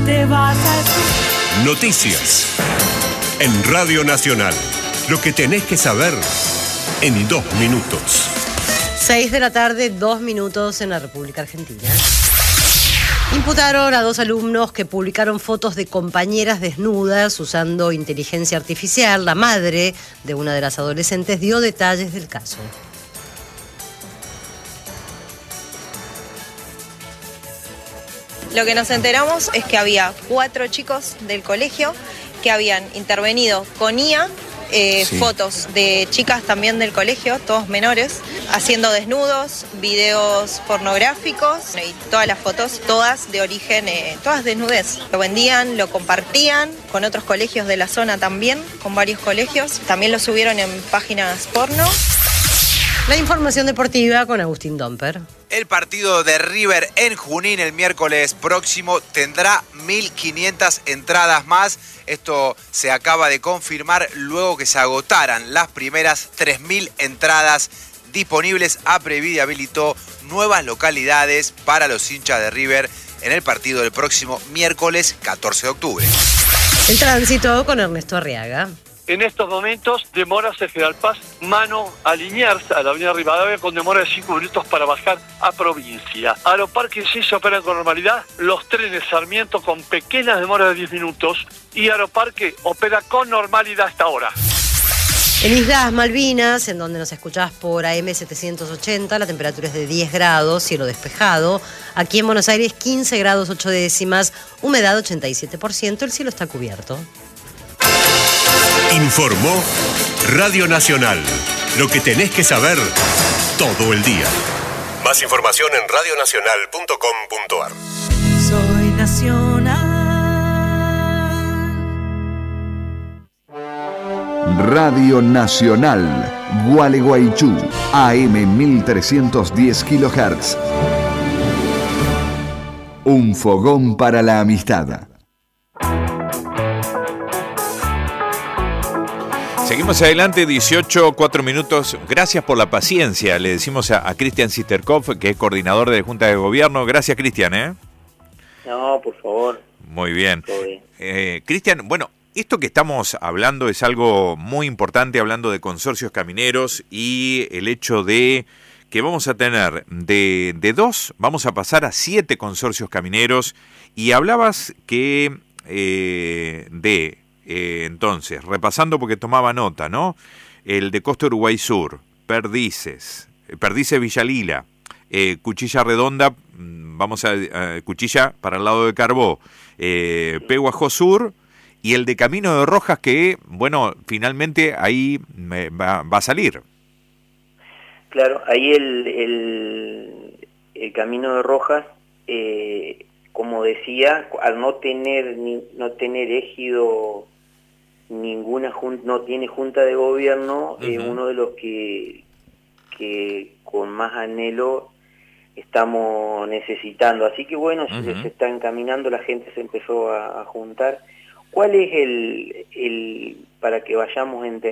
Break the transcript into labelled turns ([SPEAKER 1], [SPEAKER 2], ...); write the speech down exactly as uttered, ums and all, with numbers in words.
[SPEAKER 1] te vas a...
[SPEAKER 2] Noticias en Radio Nacional. Lo que tenés que saber en dos minutos.
[SPEAKER 3] Seis de la tarde, dos minutos en la República Argentina. Imputaron a dos alumnos que publicaron fotos de compañeras desnudas usando inteligencia artificial. La madre de una de las adolescentes dio detalles del caso.
[SPEAKER 4] Lo que nos enteramos es que había cuatro chicos del colegio que habían intervenido con I A, eh, sí. fotos de chicas también del colegio, todos menores, haciendo desnudos, videos pornográficos y todas las fotos, todas de origen, eh, todas desnudez. Lo vendían, lo compartían con otros colegios de la zona también, con varios colegios. También lo subieron en páginas porno.
[SPEAKER 3] La información deportiva con Agustín Domper.
[SPEAKER 5] El partido de River en Junín el miércoles próximo tendrá mil quinientas entradas más. Esto se acaba de confirmar luego que se agotaran las primeras tres mil entradas disponibles. Aprevi habilitó nuevas localidades para los hinchas de River en el partido del próximo miércoles catorce de octubre.
[SPEAKER 3] El tránsito con Ernesto Arriaga.
[SPEAKER 6] En estos momentos, demora hacia General Paz, mano a Liniers, a la avenida Rivadavia, con demora de cinco minutos para bajar a Provincia. Aeroparque sí se operan con normalidad, los trenes Sarmiento con pequeñas demoras de diez minutos y Aeroparque opera con normalidad hasta ahora.
[SPEAKER 3] En Islas Malvinas, en donde nos escuchás por A M setecientos ochenta, la temperatura es de diez grados, cielo despejado. Aquí en Buenos Aires, quince grados ocho décimas, humedad ochenta y siete por ciento, el cielo está cubierto.
[SPEAKER 2] Informó Radio Nacional. Lo que tenés que saber todo el día. Más información en radio nacional punto com punto ar.
[SPEAKER 1] Soy Nacional.
[SPEAKER 7] Radio Nacional, Gualeguaychú, A M mil trescientos diez kilohertz. Un fogón para la amistad.
[SPEAKER 8] Seguimos adelante, dieciocho, cuatro minutos. Gracias por la paciencia, le decimos a, a Cristian Sisterkopf, que es coordinador de la Junta de Gobierno. Gracias, Cristian, ¿eh?
[SPEAKER 9] No, por favor.
[SPEAKER 8] Muy bien.
[SPEAKER 9] bien.
[SPEAKER 8] Eh, Cristian, bueno, esto que estamos hablando es algo muy importante, hablando de consorcios camineros y el hecho de que vamos a tener de, de dos, vamos a pasar a siete consorcios camineros. Y hablabas que eh, de... Eh, entonces, repasando porque tomaba nota, ¿no? El de Costa Uruguay Sur, Perdices, Perdices Villalila, eh, Cuchilla Redonda, vamos a, a Cuchilla para el lado de Carbó, eh, Pehuajó Sur y el de Camino de Rojas que, bueno, finalmente ahí me, va, va a salir.
[SPEAKER 9] Claro, ahí el, el, el Camino de Rojas, eh, como decía, al no tener, ni, no tener ejido... ninguna junta, no tiene junta de gobierno, es uh-huh. eh, uno de los que, que con más anhelo estamos necesitando. Así que bueno, uh-huh. se, se está encaminando, la gente se empezó a, a juntar. ¿Cuál es el, el para que vayamos entendiendo?